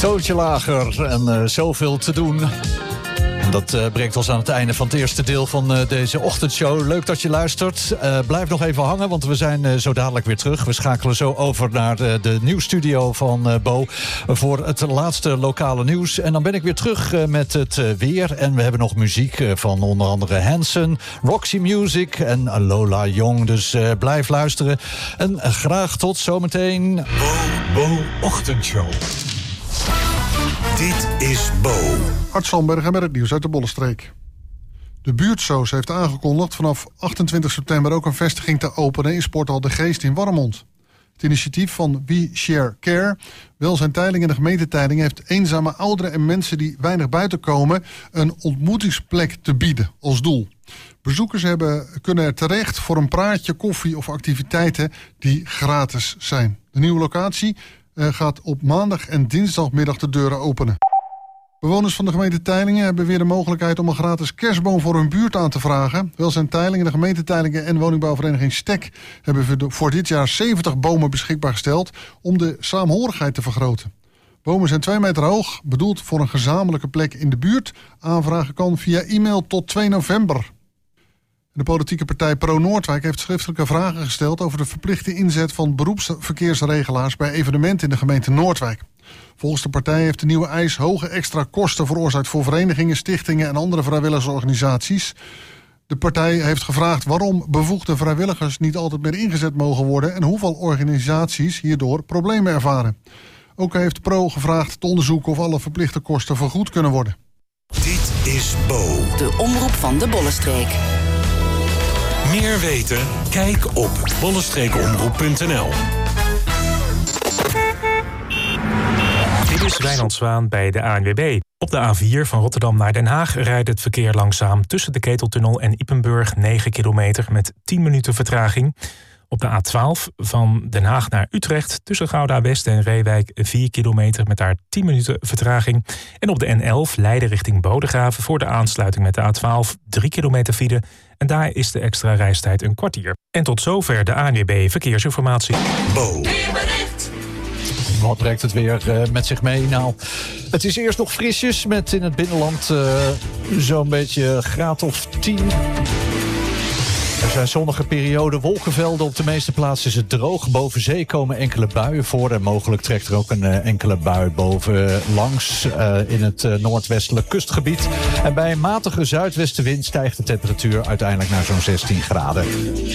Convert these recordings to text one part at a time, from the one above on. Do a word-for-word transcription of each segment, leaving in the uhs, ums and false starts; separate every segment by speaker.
Speaker 1: Toontje lager en uh, zoveel te doen. En dat uh, brengt ons aan het einde van het eerste deel van uh, deze ochtendshow. Leuk dat je luistert. Uh, blijf nog even hangen, want we zijn uh, zo dadelijk weer terug. We schakelen zo over naar uh, de nieuwsstudio van uh, Bo... voor het laatste lokale nieuws. En dan ben ik weer terug uh, met het uh, weer. En we hebben nog muziek uh, van onder andere Hanson, Roxy Music en Lola Jong. Dus uh, blijf luisteren. En uh, graag tot zometeen.
Speaker 2: Bo, Bo Ochtendshow. Dit is Bo.
Speaker 3: Art Sandbergen met het nieuws uit de Bollenstreek. De buurtsoos heeft aangekondigd vanaf achtentwintig september ook een vestiging te openen in Sporthal De Geest in Warmond. Het initiatief van We Share Care, Welzijn Teylingen en de gemeente Teylingen heeft eenzame ouderen en mensen die weinig buiten komen een ontmoetingsplek te bieden als doel. Bezoekers hebben, kunnen er terecht voor een praatje, koffie of activiteiten die gratis zijn. De nieuwe locatie uh, gaat op maandag en dinsdagmiddag de deuren openen. Bewoners van de gemeente Teylingen hebben weer de mogelijkheid om een gratis kerstboom voor hun buurt aan te vragen. Welzijn Teylingen, de gemeente Teylingen en woningbouwvereniging Stek hebben voor dit jaar zeventig bomen beschikbaar gesteld om de saamhorigheid te vergroten. Bomen zijn twee meter hoog, bedoeld voor een gezamenlijke plek in de buurt. Aanvragen kan via e-mail tot twee november. De politieke partij Pro-Noordwijk heeft schriftelijke vragen gesteld over de verplichte inzet van beroepsverkeersregelaars bij evenementen in de gemeente Noordwijk. Volgens de partij heeft de nieuwe eis hoge extra kosten veroorzaakt voor verenigingen, stichtingen en andere vrijwilligersorganisaties. De partij heeft gevraagd waarom bevoegde vrijwilligers niet altijd meer ingezet mogen worden en hoeveel organisaties hierdoor problemen ervaren. Ook heeft Pro gevraagd te onderzoeken of alle verplichte kosten vergoed kunnen worden.
Speaker 2: Dit is Bo.
Speaker 4: De omroep van de Bollenstreek.
Speaker 2: Meer weten? Kijk op bollenstreekomroep punt n l.
Speaker 5: Dit is Wijnand Zwaan bij de A N W B. Op de A vier van Rotterdam naar Den Haag rijdt het verkeer langzaam tussen de Keteltunnel en Ypenburg negen kilometer met tien minuten vertraging. Op de A twaalf van Den Haag naar Utrecht tussen Gouda West en Reewijk vier kilometer met daar tien minuten vertraging. En op de N elf Leiden richting Bodegraven voor de aansluiting met de A twaalf drie kilometer file. En daar is de extra reistijd een kwartier. En tot zover de A N W B Verkeersinformatie.
Speaker 2: Bo.
Speaker 1: Wat brengt het weer uh, met zich mee? Nou, het is eerst nog frisjes met in het binnenland uh, zo'n beetje graad of tien. Er zijn zonnige perioden, wolkenvelden. Op de meeste plaatsen is het droog. Boven zee komen enkele buien voor. En mogelijk trekt er ook een uh, enkele bui boven langs uh, in het uh, noordwestelijk kustgebied. En bij een matige zuidwestenwind stijgt de temperatuur uiteindelijk naar zo'n zestien graden.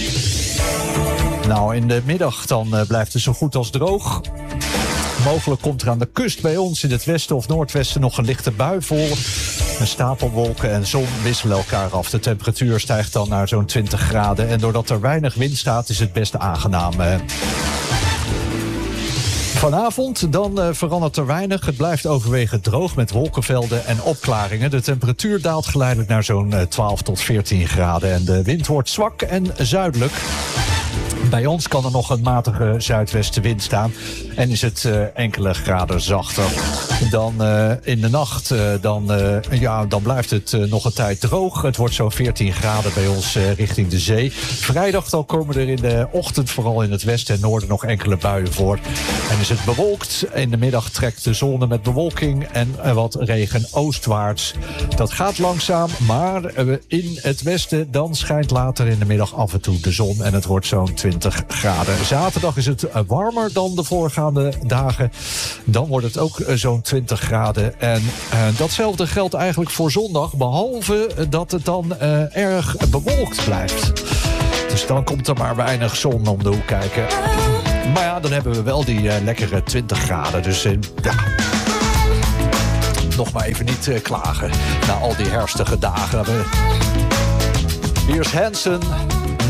Speaker 1: Nou, in de middag dan uh, blijft het zo goed als droog. Mogelijk komt er aan de kust bij ons in het westen of noordwesten nog een lichte bui voor. Een stapelwolken en zon wisselen elkaar af. De temperatuur stijgt dan naar zo'n twintig graden. En doordat er weinig wind staat is het best aangenaam. Vanavond dan uh, verandert er weinig. Het blijft overwegend droog met wolkenvelden en opklaringen. De temperatuur daalt geleidelijk naar zo'n uh, twaalf tot veertien graden. En de wind wordt zwak en zuidelijk. Bij ons kan er nog een matige zuidwestenwind staan en is het uh, enkele graden zachter. Dan uh, in de nacht uh, dan, uh, ja, dan blijft het uh, nog een tijd droog. Het wordt zo'n veertien graden bij ons uh, richting de zee. Vrijdag dan komen er in de ochtend vooral in het westen en noorden nog enkele buien voor. En is het bewolkt. In de middag trekt de zon met bewolking en uh, wat regen oostwaarts. Dat gaat langzaam, maar uh, in het westen dan schijnt later in de middag af en toe de zon en het wordt zo'n twintig graden. Zaterdag is het warmer dan de voorgaande dagen. Dan wordt het ook zo'n twintig graden. En uh, datzelfde geldt eigenlijk voor zondag, behalve dat het dan uh, erg bewolkt blijft. Dus dan komt er maar weinig zon om de hoek kijken. Maar ja, dan hebben we wel die uh, lekkere twintig graden. Dus uh, ja, nog maar even niet uh, klagen na al die herfstige dagen. Hier is Hanson.